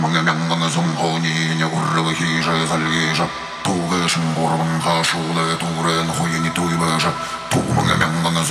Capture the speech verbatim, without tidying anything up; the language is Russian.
망의 명망의 성혼이냐 우르브 희že 살기že 도게 신고르방 하슈레 도렌 호인이 두이베že 도망의 명망의